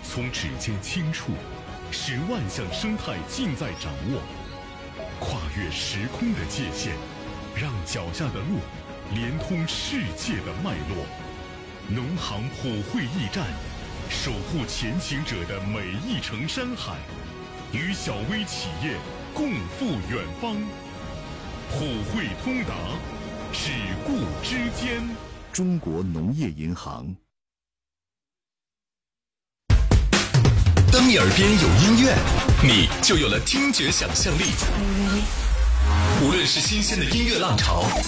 从指尖轻触，使万象生态尽在掌握。跨越时空的界限，让脚下的路连通世界的脉络。农行普惠驿站，守护前行者的每一程山海，与小微企业共赴远方。普惠通达，只顾之间。 中国农业银行。 当你耳边有音乐，你就有了听觉想象力。无论是新鲜的音乐浪潮，